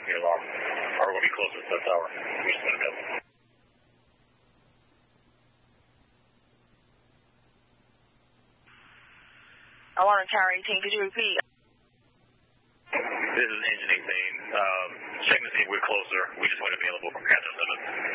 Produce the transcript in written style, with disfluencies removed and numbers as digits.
the alarm. Or we're going to be closer to the tower. We just went available. Alarm Tower 18, could you repeat? This is Engine 18. Checking to see if we're closer. We just went available from Catcher 7.